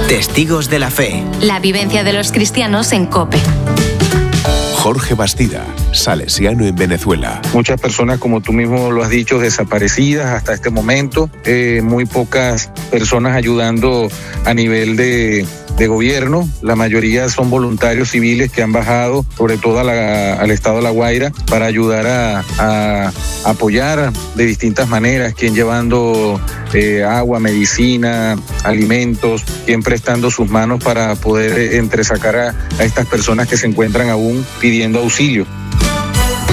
Testigos de la Fe. La vivencia de los cristianos en COPE. Jorge Bastida, salesiano en Venezuela. Muchas personas, como tú mismo lo has dicho, desaparecidas hasta este momento. Muy pocas personas ayudando a nivel de gobierno. La mayoría son voluntarios civiles que han bajado, sobre todo al estado de La Guaira, para ayudar a apoyar de distintas maneras, quien llevando agua, medicina, alimentos, quien prestando sus manos para poder entresacar a estas personas que se encuentran aún pidiendo auxilio.